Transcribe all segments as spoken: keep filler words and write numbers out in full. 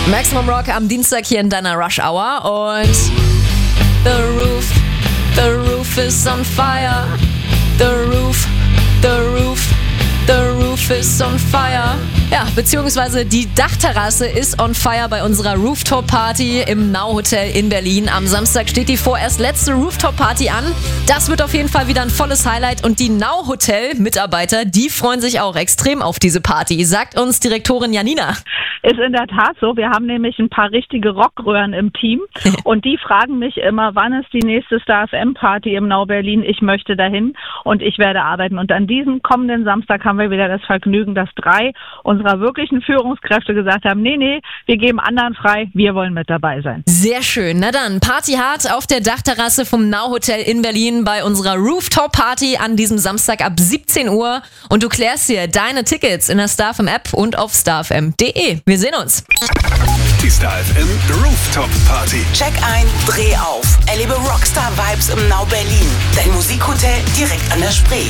Maximum Rock am Dienstag hier in deiner Rush Hour und The Roof, the roof is on fire. The roof, the roof, the roof is on fire. Ja, beziehungsweise die Dachterrasse ist on fire bei unserer Rooftop-Party im Now Hotel in Berlin. Am Samstag steht die vorerst letzte Rooftop-Party an. Das wird auf jeden Fall wieder ein volles Highlight und die Now Hotel-Mitarbeiter, die freuen sich auch extrem auf diese Party, sagt uns Direktorin Janina. Ist in der Tat so. Wir haben nämlich ein paar richtige Rockröhren im Team und die fragen mich immer, wann ist die nächste Star F M-Party im Now Berlin? Ich möchte dahin und ich werde arbeiten. Und an diesem kommenden Samstag haben wir wieder das Vergnügen, dass drei unserer wirklichen Führungskräfte gesagt haben, nee, nee, wir geben anderen frei, wir wollen mit dabei sein. Sehr schön. Na dann, Party hart auf der Dachterrasse vom Now Hotel in Berlin bei unserer Rooftop-Party an diesem Samstag ab siebzehn Uhr. Und du klärst dir deine Tickets in der Star F M-App und auf star f m punkt d e. Wir sehen uns. Die Star F M Rooftop Party. Check ein, dreh auf. Erlebe Rockstar-Vibes im Now Berlin. Dein Musikhotel direkt an der Spree.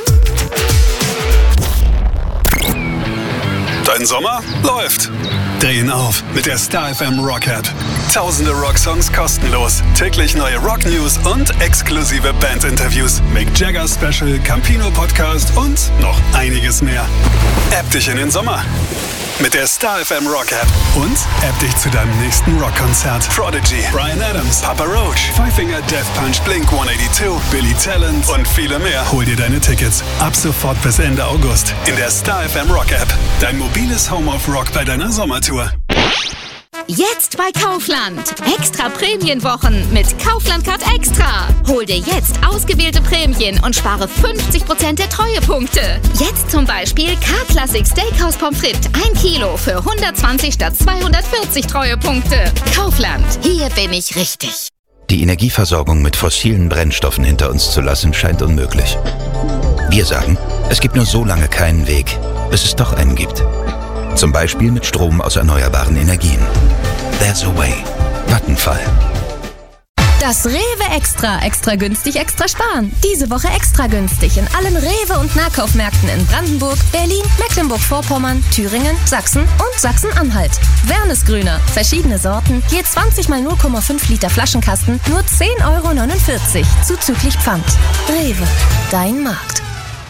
Dein Sommer läuft. Drehen auf mit der Star F M Rock App. Tausende Rocksongs kostenlos. Täglich neue Rock News und exklusive Bandinterviews. Mick Jagger Special, Campino Podcast und noch einiges mehr. App dich in den Sommer mit der Star F M Rock App und App dich zu deinem nächsten Rockkonzert. Prodigy, Bryan Adams, Papa Roach, Five Finger Death Punch, Blink hundertzweiundachtzig, Billy Talent und viele mehr. Hol dir deine Tickets ab sofort bis Ende August in der Star F M Rock App. Dein mobiles Home of Rock bei deiner Sommertour. Jetzt bei Kaufland. Extra Prämienwochen mit Kaufland Card Extra. Hol dir jetzt ausgewählte Prämien und spare fünfzig Prozent der Treuepunkte. Jetzt zum Beispiel K-Classic Steakhouse Pommes frites ein Kilo für hundertzwanzig statt zweihundertvierzig Treuepunkte. Kaufland, hier bin ich richtig. Die Energieversorgung mit fossilen Brennstoffen hinter uns zu lassen, scheint unmöglich. Wir sagen, es gibt nur so lange keinen Weg, bis es doch einen gibt. Zum Beispiel mit Strom aus erneuerbaren Energien. There's a way. Vattenfall. Das Rewe Extra. Extra günstig, extra sparen. Diese Woche extra günstig in allen Rewe- und Nahkaufmärkten in Brandenburg, Berlin, Mecklenburg-Vorpommern, Thüringen, Sachsen und Sachsen-Anhalt. Wernesgrüner. Verschiedene Sorten. Je zwanzig mal null Komma fünf Liter Flaschenkasten. Nur zehn Euro neunundvierzig. Zuzüglich Pfand. Rewe. Dein Markt.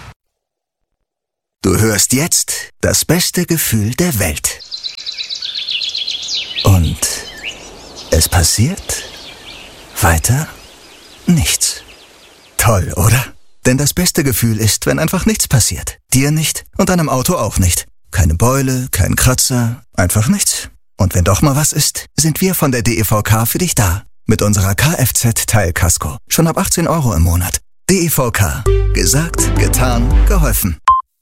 Du hörst jetzt das beste Gefühl der Welt. Und es passiert weiter nichts. Toll, oder? Denn das beste Gefühl ist, wenn einfach nichts passiert. Dir nicht und deinem Auto auch nicht. Keine Beule, kein Kratzer, einfach nichts. Und wenn doch mal was ist, sind wir von der D E V K für dich da. Mit unserer Kfz-Teilkasko. Schon ab achtzehn Euro im Monat. D E V K. Gesagt, getan, geholfen.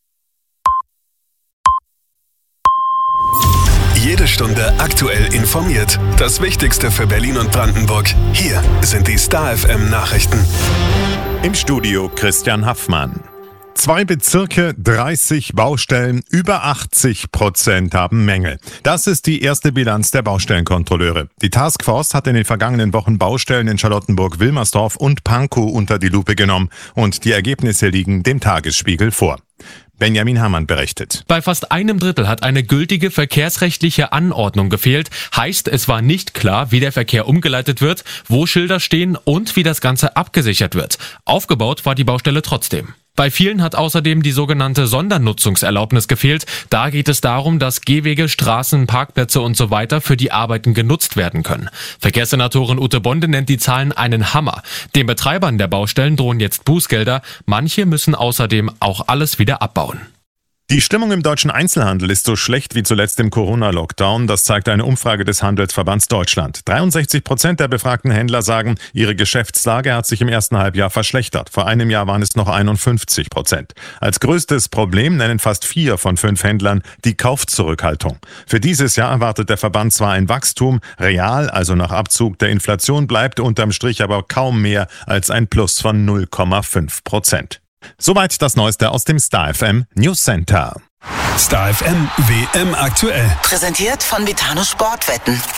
Jede Stunde aktuell informiert. Das Wichtigste für Berlin und Brandenburg. Hier sind die Star F M Nachrichten. Im Studio Christian Haffmann. Zwei Bezirke, dreißig Baustellen, über achtzig Prozent haben Mängel. Das ist die erste Bilanz der Baustellenkontrolleure. Die Taskforce hat in den vergangenen Wochen Baustellen in Charlottenburg-Wilmersdorf und Pankow unter die Lupe genommen und die Ergebnisse liegen dem Tagesspiegel vor. Benjamin Herrmann berichtet. Bei fast einem Drittel hat eine gültige verkehrsrechtliche Anordnung gefehlt. Heißt, es war nicht klar, wie der Verkehr umgeleitet wird, wo Schilder stehen und wie das Ganze abgesichert wird. Aufgebaut war die Baustelle trotzdem. Bei vielen hat außerdem die sogenannte Sondernutzungserlaubnis gefehlt. Da geht es darum, dass Gehwege, Straßen, Parkplätze und so weiter für die Arbeiten genutzt werden können. Verkehrssenatorin Ute Bonde nennt die Zahlen einen Hammer. Den Betreibern der Baustellen drohen jetzt Bußgelder. Manche müssen außerdem auch alles wieder abbauen. Die Stimmung im deutschen Einzelhandel ist so schlecht wie zuletzt im Corona-Lockdown. Das zeigt eine Umfrage des Handelsverbands Deutschland. dreiundsechzig Prozent der befragten Händler sagen, ihre Geschäftslage hat sich im ersten Halbjahr verschlechtert. Vor einem Jahr waren es noch einundfünfzig Prozent. Als größtes Problem nennen fast vier von fünf Händlern die Kaufzurückhaltung. Für dieses Jahr erwartet der Verband zwar ein Wachstum, real, also nach Abzug der Inflation, bleibt unterm Strich aber kaum mehr als ein Plus von null Komma fünf Prozent. Soweit das Neueste aus dem Star F M News Center. Star F M W M aktuell. Präsentiert von Vitano Sportwetten.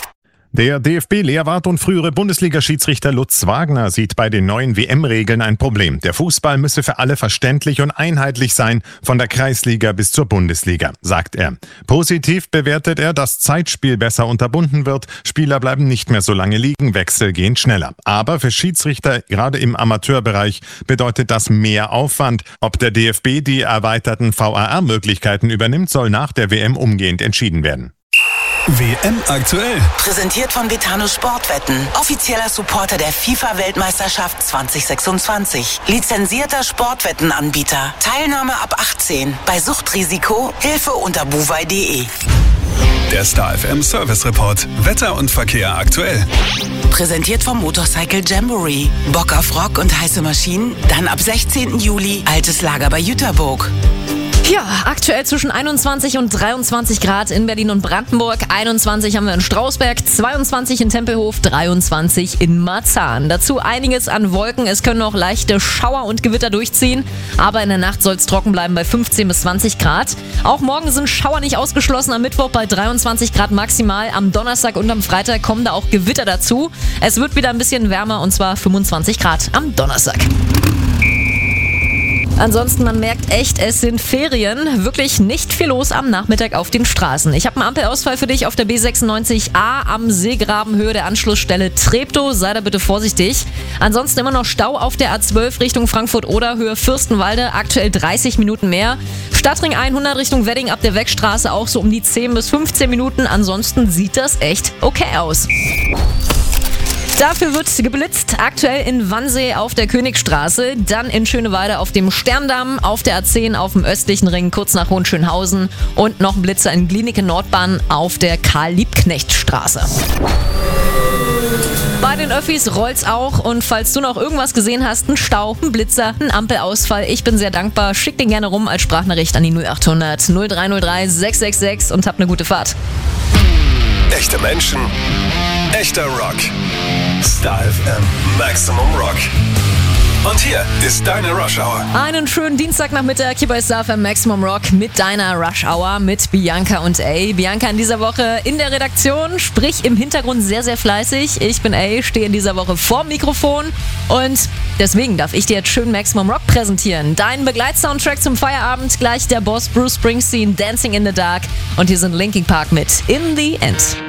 Der D F B-Lehrwart und frühere Bundesliga-Schiedsrichter Lutz Wagner sieht bei den neuen W M-Regeln ein Problem. Der Fußball müsse für alle verständlich und einheitlich sein, von der Kreisliga bis zur Bundesliga, sagt er. Positiv bewertet er, dass Zeitspiel besser unterbunden wird, Spieler bleiben nicht mehr so lange liegen, Wechsel gehen schneller. Aber für Schiedsrichter, gerade im Amateurbereich, bedeutet das mehr Aufwand. Ob der D F B die erweiterten V A R-Möglichkeiten übernimmt, soll nach der W M umgehend entschieden werden. W M aktuell. Präsentiert von Betano Sportwetten. Offizieller Supporter der FIFA-Weltmeisterschaft zwanzig sechsundzwanzig. Lizenzierter Sportwettenanbieter. Teilnahme ab achtzehn. Bei Suchtrisiko Hilfe unter buwei punkt de. Der Star F M Service Report. Wetter und Verkehr aktuell. Präsentiert vom Motorcycle Jamboree. Bock auf Rock und heiße Maschinen? Dann ab sechzehnten Juli altes Lager bei Jüterburg. Ja, aktuell zwischen einundzwanzig und dreiundzwanzig Grad in Berlin und Brandenburg. einundzwanzig haben wir in Strausberg, zweiundzwanzig in Tempelhof, dreiundzwanzig in Marzahn. Dazu einiges an Wolken. Es können auch leichte Schauer und Gewitter durchziehen. Aber in der Nacht soll es trocken bleiben bei fünfzehn bis zwanzig Grad. Auch morgen sind Schauer nicht ausgeschlossen. Am Mittwoch bei dreiundzwanzig Grad maximal. Am Donnerstag und am Freitag kommen da auch Gewitter dazu. Es wird wieder ein bisschen wärmer und zwar fünfundzwanzig Grad am Donnerstag. Ansonsten, man merkt echt, es sind Ferien. Wirklich nicht viel los am Nachmittag auf den Straßen. Ich habe einen Ampelausfall für dich auf der B sechsundneunzig A am Seegraben, Höhe der Anschlussstelle Treptow. Sei da bitte vorsichtig. Ansonsten immer noch Stau auf der A zwölf Richtung Frankfurt-Oder, Höhe Fürstenwalde. Aktuell dreißig Minuten mehr. Stadtring hundert Richtung Wedding ab der Wegstraße auch so um die zehn bis fünfzehn Minuten. Ansonsten sieht das echt okay aus. Dafür wird geblitzt, aktuell in Wannsee auf der Königstraße, dann in Schöneweide auf dem Sterndamm, auf der A zehn auf dem östlichen Ring kurz nach Hohenschönhausen und noch ein Blitzer in Glienicke Nordbahn auf der Karl-Liebknecht-Straße. Bei den Öffis rollt's auch und falls du noch irgendwas gesehen hast, ein Stau, ein Blitzer, ein Ampelausfall, ich bin sehr dankbar, schick den gerne rum als Sprachnachricht an die null achthundert null drei null drei sechs sechs sechs und hab eine gute Fahrt. Echte Menschen, echter Rock. Star F M Maximum Rock. Und hier ist deine Rush Hour. Einen schönen Dienstagnachmittag hier bei Star F M Maximum Rock mit deiner Rush Hour mit Bianca und A. Bianca in dieser Woche in der Redaktion, sprich im Hintergrund sehr, sehr fleißig. Ich bin A, stehe in dieser Woche vorm Mikrofon und deswegen darf ich dir jetzt schön Maximum Rock präsentieren. Dein Begleitsoundtrack zum Feierabend, gleich der Boss Bruce Springsteen, Dancing in the Dark und hier sind Linkin Park mit In the End.